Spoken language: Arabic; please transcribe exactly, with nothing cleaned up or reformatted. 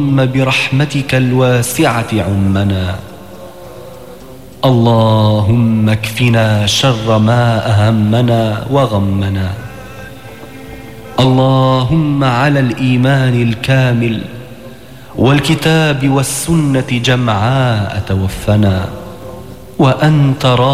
برحمتك الواسعة عمنا. اللهم اكفنا شر ما أهمنا وغمنا. اللهم على الإيمان الكامل والكتاب والسنة جمعاء توفنا وأنت راض